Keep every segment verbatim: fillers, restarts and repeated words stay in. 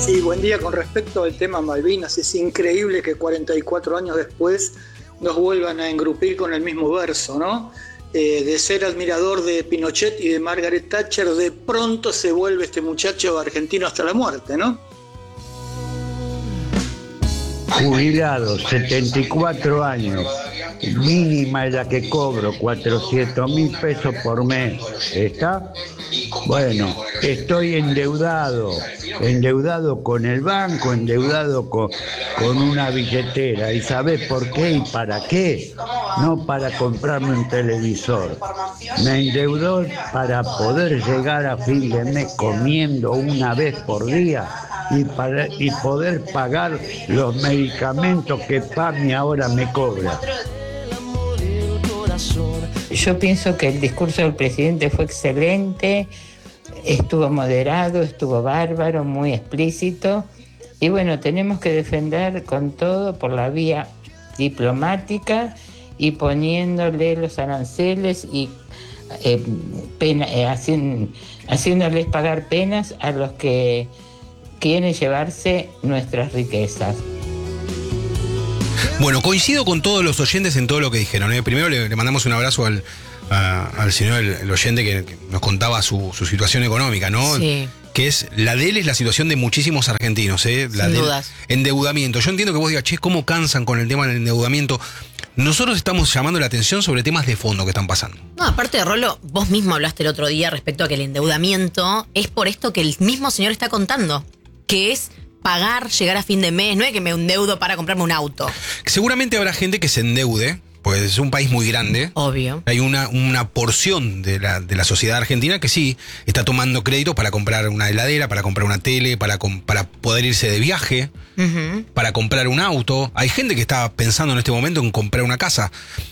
Sí, buen día. Con respecto al tema Malvinas, es increíble que cuarenta y cuatro años después nos vuelvan a engrupir con el mismo verso, ¿no? Eh, de ser admirador de Pinochet y de Margaret Thatcher, de pronto se vuelve este muchacho argentino hasta la muerte, ¿no? Jubilado, setenta y cuatro años, mínima es la que cobro, cuatrocientos mil pesos por mes. ¿Está? Bueno, estoy endeudado, endeudado con el banco, endeudado con, con una billetera. ¿Y sabés por qué y para qué? No para comprarme un televisor. Me endeudó para poder llegar a fin de mes comiendo una vez por día y, para, y poder pagar los medicamentos que PAMI ahora me cobra. Yo pienso que el discurso del presidente fue excelente, estuvo moderado, estuvo bárbaro, muy explícito. Y bueno, tenemos que defender con todo por la vía diplomática y poniéndole los aranceles y eh, pena, eh, hacien, haciéndoles pagar penas a los que quieren llevarse nuestras riquezas. Bueno, coincido con todos los oyentes en todo lo que dijeron, ¿eh? Primero le, le mandamos un abrazo al, a, al señor, el, el oyente que, que nos contaba su, su situación económica, ¿no? Sí. Que es, la de él es la situación de muchísimos argentinos, ¿eh? La Sin del dudas. endeudamiento. Yo entiendo que vos digas, che, ¿cómo cansan con el tema del endeudamiento? Nosotros estamos llamando la atención sobre temas de fondo que están pasando. No, aparte de Rolo, vos mismo hablaste el otro día respecto a que el endeudamiento es por esto que el mismo señor está contando, que es pagar, llegar a fin de mes, no es que me endeudo para comprarme un auto. Seguramente habrá gente que se endeude, porque es un país muy grande. Obvio. Hay una, una porción de la, de la sociedad argentina que sí está tomando crédito para comprar una heladera, para comprar una tele, para, para poder irse de viaje, uh-huh. para comprar un auto. Hay gente que está pensando en este momento en comprar una casa.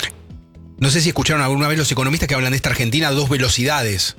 No sé si escucharon alguna vez los economistas que hablan de esta Argentina a dos velocidades.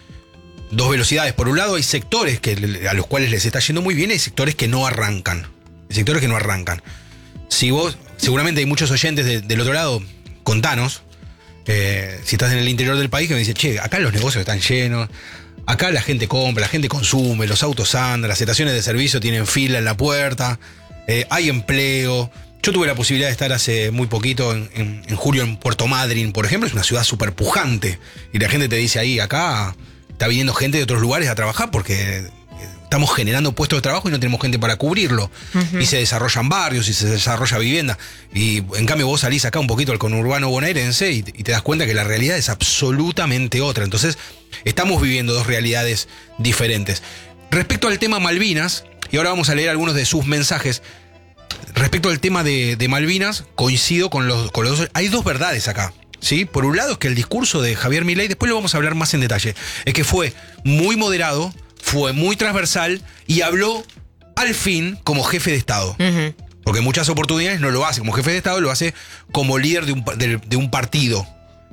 Dos velocidades. Por un lado hay sectores que, a los cuales les está yendo muy bien y hay sectores que no arrancan. Hay sectores que no arrancan. Si vos, seguramente hay muchos oyentes de, del otro lado, contanos, eh, si estás en el interior del país, que me dicen, che, acá los negocios están llenos, acá la gente compra, la gente consume, los autos andan, las estaciones de servicio tienen fila en la puerta, eh, hay empleo. Yo tuve la posibilidad de estar hace muy poquito, en, en, en julio, en Puerto Madryn, por ejemplo, es una ciudad súper pujante, y la gente te dice ahí, acá está viniendo gente de otros lugares a trabajar porque estamos generando puestos de trabajo y no tenemos gente para cubrirlo. Uh-huh. Y se desarrollan barrios y se desarrolla vivienda. Y en cambio vos salís acá un poquito al conurbano bonaerense y, y te das cuenta que la realidad es absolutamente otra. Entonces estamos viviendo dos realidades diferentes. Respecto al tema Malvinas, y ahora vamos a leer algunos de sus mensajes. Respecto al tema de, de Malvinas, coincido con los, con los dos. Hay dos verdades acá. ¿Sí? Por un lado es que el discurso de Javier Milei, después lo vamos a hablar más en detalle, es que fue muy moderado, fue muy transversal y habló al fin como jefe de Estado. Uh-huh. Porque en muchas oportunidades no lo hace como jefe de Estado, lo hace como líder de un, de, de un partido.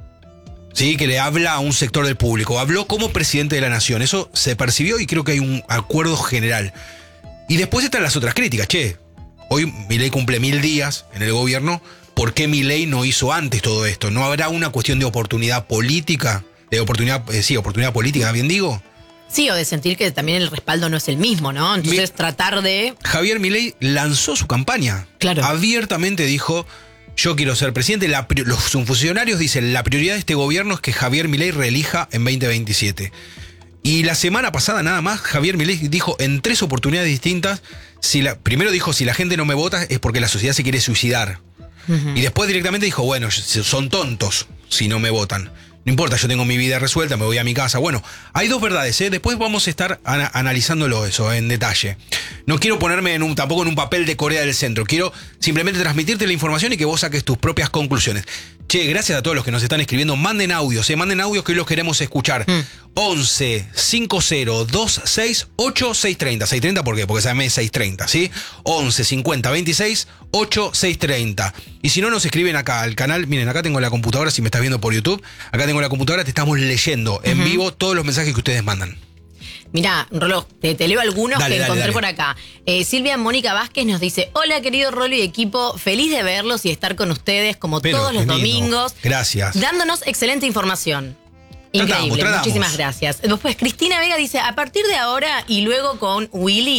¿Sí? Que le habla a un sector del público. Habló como presidente de la nación. Eso se percibió y creo que hay un acuerdo general. Y después están las otras críticas. Che, hoy Milei cumple mil días en el gobierno. ¿Por qué Milei no hizo antes todo esto? ¿No habrá una cuestión de oportunidad política? De oportunidad, eh, sí, oportunidad política, ¿bien digo? Sí, o de sentir que también el respaldo no es el mismo, ¿no? Entonces Mi, tratar de... Javier Milei lanzó su campaña. Claro. Abiertamente dijo, yo quiero ser presidente. La, los funcionarios dicen, la prioridad de este gobierno es que Javier Milei reelija en veinte veintisiete. Y la semana pasada nada más, Javier Milei dijo en tres oportunidades distintas, si la, primero dijo, si la gente no me vota es porque la sociedad se quiere suicidar. Uh-huh. Y después directamente dijo, bueno, son tontos si no me votan. No importa, yo tengo mi vida resuelta, me voy a mi casa. Bueno, hay dos verdades, ¿eh? Después vamos a estar ana- analizándolo eso en detalle. No quiero ponerme en un, tampoco en un papel de Corea del Centro. Quiero simplemente transmitirte la información y que vos saques tus propias conclusiones. Che, gracias a todos los que nos están escribiendo. Manden audios, ¿eh? Manden audios que hoy los queremos escuchar. Mm. once cincuenta veintiséis ocho seiscientos treinta. seiscientos treinta, ¿por qué? Porque se llama seiscientos treinta, ¿sí? once cincuenta veintiséis ocho seiscientos treinta. Y si no, nos escriben acá al canal. Miren, acá tengo la computadora, si me estás viendo por YouTube. Acá tengo la computadora, te estamos leyendo en uh-huh. vivo todos los mensajes que ustedes mandan. Mirá, Rolo, te, te leo algunos dale, que dale, encontré dale. por acá. Eh, Silvia Mónica Vázquez nos dice, hola querido Rolo y equipo, feliz de verlos y estar con ustedes como Pero, todos los lindo. domingos. Gracias. Dándonos excelente información. Tratamos, Increíble, tratamos. Muchísimas gracias. Después Cristina Vega dice, a partir de ahora y luego con Willy,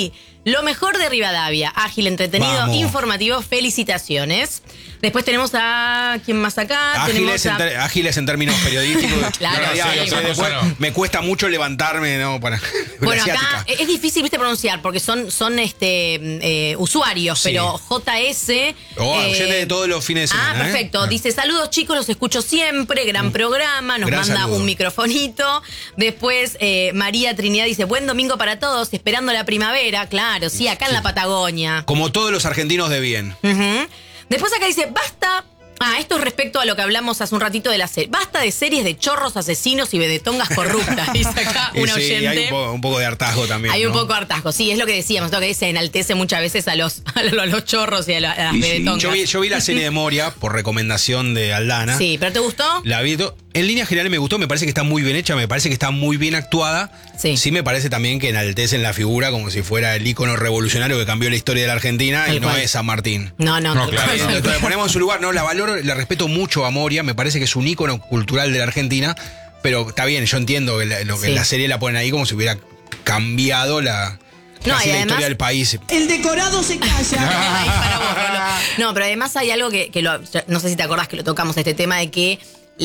lo mejor de Rivadavia. Ágil, entretenido, Vamos. informativo. Felicitaciones. Después tenemos a... ¿Quién más acá? Ágiles, tenemos a... en, ter- ágiles en términos periodísticos. Claro, radiales, sí, ¿eh? Después no. me cuesta mucho levantarme, ¿no? Para Bueno, la acá asiática. es difícil, viste, pronunciar porque son, son este eh, usuarios, Sí. pero J S... Oh, eh, oyente de todos los fines de Ah, semana. ¿eh? perfecto. Dice, saludos chicos, los escucho siempre, gran programa, nos Gran manda saludo. un microfonito. Después eh, María Trinidad dice, buen domingo para todos, esperando la primavera. Claro, sí, acá en la Patagonia. Como todos los argentinos de bien. Ujú. Después acá dice, basta... Ah, esto es respecto a lo que hablamos hace un ratito de la serie. Basta de series de chorros, asesinos y vedetongas corruptas, dice acá Y un sí, oyente. hay un, po- un poco de hartazgo también. Hay un ¿no? poco hartazgo, sí, es lo que decíamos, lo que se enaltece muchas veces a los, a los, a los chorros y a, la- a las Y sí. vedetongas. Yo vi, yo vi la serie de Moria por recomendación de Aldana. Sí, ¿pero te gustó? La vi. to- En líneas generales me gustó, me parece que está muy bien hecha, me parece que está muy bien actuada. Sí. me parece también que enaltecen la figura como si fuera el ícono revolucionario que cambió la historia de la Argentina Tal y no cual. es San Martín. No, no, No, total- claro, no. Entonces ponemos en su lugar, no, la valoro, la respeto mucho a Moria, me parece que es un ícono cultural de la Argentina, pero está bien, yo entiendo que la, lo que Sí. la serie la ponen ahí como si hubiera cambiado la, No, casi y la además- historia del país. El decorado se calla. Ahí para vos, Rolo. No, pero además hay algo que, que lo- no sé si te acordás que lo tocamos, este tema de que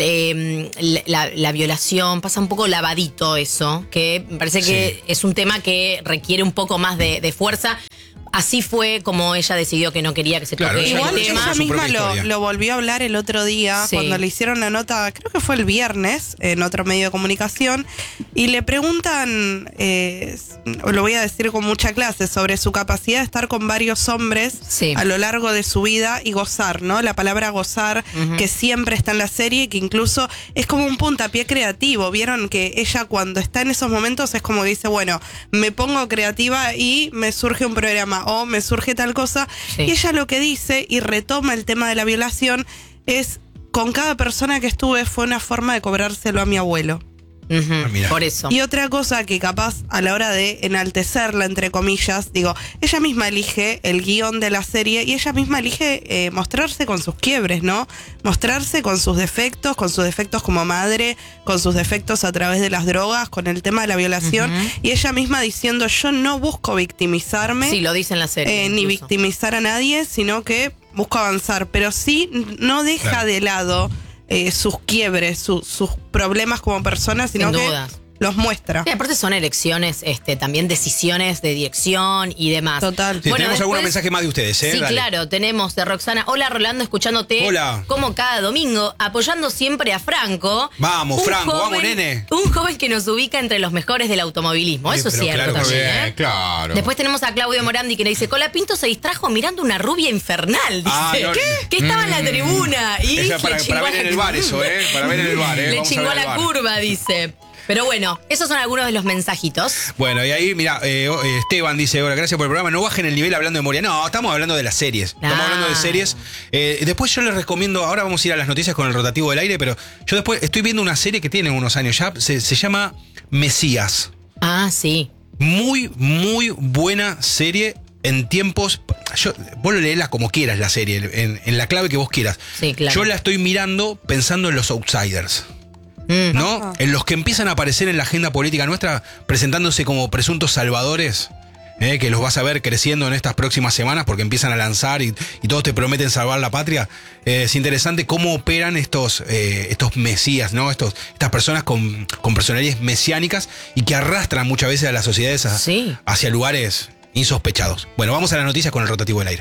le- la, la violación pasa un poco lavadito eso, que me parece que Sí. es un tema que requiere un poco más de, de fuerza. Así fue como ella decidió que no quería que se Claro, toque ella el Igual Ella ella tema. su misma propia lo, historia. lo volvió a hablar el otro día Sí. cuando le hicieron la nota, creo que fue el viernes, en otro medio de comunicación, y le preguntan, eh, lo voy a decir con mucha clase, sobre su capacidad de estar con varios hombres Sí. a lo largo de su vida y gozar, ¿no? La palabra gozar, Ujú. que siempre está en la serie y que incluso es como un puntapié creativo. Vieron que ella cuando está en esos momentos es como que dice, bueno, me pongo creativa y me surge un programa o me surge tal cosa. Sí. Y ella lo que dice y retoma el tema de la violación es, con cada persona que estuve fue una forma de cobrárselo a mi abuelo. Ujú, Ah, mira. por eso. Y otra cosa que capaz a la hora de enaltecerla, entre comillas, digo, ella misma elige el guión de la serie y ella misma elige eh, mostrarse con sus quiebres, ¿no? Mostrarse con sus defectos, con sus defectos como madre, con sus defectos a través de las drogas, con el tema de la violación. Ujú. Y ella misma diciendo, yo no busco victimizarme. Sí, lo dice en la serie. Eh, ni incluso. victimizar a nadie, sino que busco avanzar, pero sí no deja Claro. de lado eh, sus quiebres, su- sus problemas como persona, sino Sin que dudas. los muestra. Sí, aparte son elecciones, este, también decisiones de dirección y demás. Total. Sí, Bueno, tenemos algún después- mensaje más de ustedes, ¿eh? Sí, Dale. claro, tenemos de Roxana. Hola, Rolando, escuchándote. Hola. Como cada domingo, apoyando siempre a Franco. Vamos, Un Franco, joven- vamos, nene. Un joven que nos ubica entre los mejores del automovilismo. Sí, Eso es pero cierto claro que también, Bien, ¿eh? claro. Después tenemos a Claudio Morandi que le dice, Colapinto se distrajo mirando una rubia infernal, dice. Ah, no, ¿Qué? no. Que estaba en la tribuna. Y Esa le para, chingó para ver a en la- el bar eso, ¿eh? Para ver en el bar, ¿eh? Le Vamos a chingó ver a el la bar. curva, dice. Pero bueno, esos son algunos de los mensajitos. Bueno, y ahí, mira, eh, oh, eh, Esteban dice, ahora gracias por el programa, no bajen el nivel hablando de Moria. No, estamos hablando de las series. Estamos Ah. hablando de series. Eh, después yo les recomiendo, ahora vamos a ir a las noticias con el rotativo del aire, pero yo después estoy viendo una serie que tiene unos años ya, se, se llama Mesías. Ah, sí. Muy, muy buena serie en tiempos. Yo, vos lo leela como quieras la serie, en, en la clave que vos quieras. Sí, claro. Yo la estoy mirando pensando en los outsiders. Mm. ¿No? En los que empiezan a aparecer en la agenda política nuestra, presentándose como presuntos salvadores, ¿eh? Que los vas a ver creciendo en estas próximas semanas porque empiezan a lanzar y, y todos te prometen salvar la patria. Eh, es interesante cómo operan estos, eh, estos mesías, ¿no? Estos, estas personas con, con personalidades mesiánicas y que arrastran muchas veces a las sociedades a- Sí. hacia lugares insospechados. Bueno, vamos a las noticias con el rotativo del aire.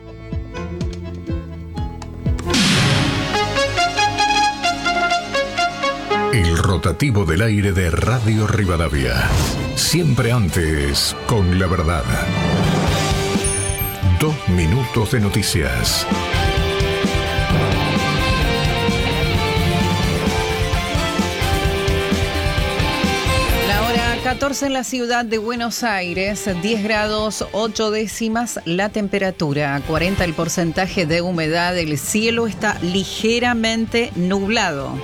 El rotativo del aire de Radio Rivadavia. Siempre antes con la verdad. Dos minutos de noticias. La hora catorce en la ciudad de Buenos Aires, diez grados ocho décimas la temperatura, cuarenta el porcentaje de humedad, el cielo está ligeramente nublado.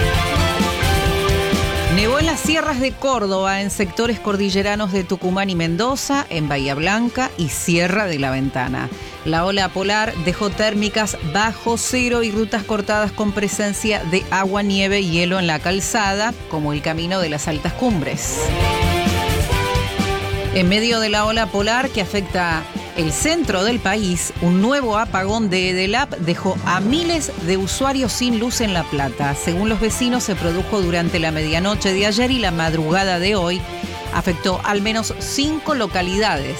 Nevó en las sierras de Córdoba, en sectores cordilleranos de Tucumán y Mendoza, en Bahía Blanca y Sierra de la Ventana. La ola polar dejó térmicas bajo cero y rutas cortadas con presencia de agua, nieve y hielo en la calzada, como el camino de las altas cumbres. En medio de la ola polar que afecta el centro del país, un nuevo apagón de Edelap dejó a miles de usuarios sin luz en La Plata. Según los vecinos, se produjo durante la medianoche de ayer y la madrugada de hoy. Afectó al menos cinco localidades.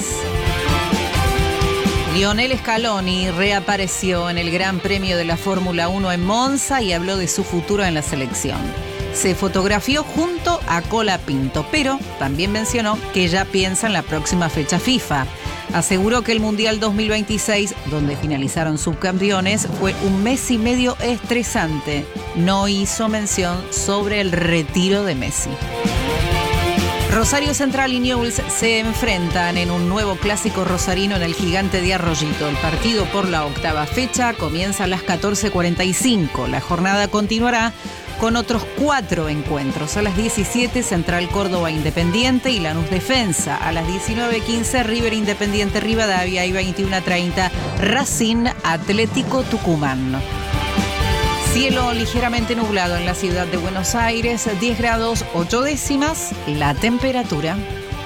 Lionel Scaloni reapareció en el Gran Premio de la Fórmula uno en Monza y habló de su futuro en la selección. Se fotografió junto a Colapinto, pero también mencionó que ya piensa en la próxima fecha FIFA. Aseguró que el Mundial dos mil veintiséis, donde finalizaron subcampeones, fue un mes y medio estresante. No hizo mención sobre el retiro de Messi. Rosario Central y Newell's se enfrentan en un nuevo clásico rosarino en el Gigante de Arroyito. El partido por la octava fecha comienza a las catorce cuarenta y cinco. La jornada continuará con otros cuatro encuentros. A las diecisiete, Central Córdoba Independiente y Lanús Defensa. A las diecinueve quince, River Independiente Rivadavia y veintiuno treinta, Racing Atlético Tucumán. Cielo ligeramente nublado en la ciudad de Buenos Aires, diez grados ocho décimas la temperatura.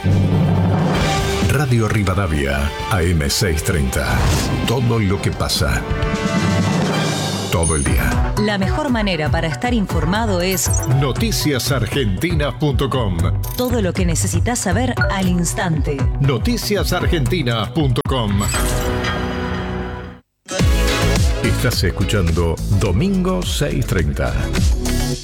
Radio Rivadavia, A M seiscientos treinta. Todo lo que pasa. Todo el día. La mejor manera para estar informado es noticias argentinas punto com. Todo lo que necesitas saber al instante. noticias argentinas punto com. Estás escuchando Domingo seiscientos treinta.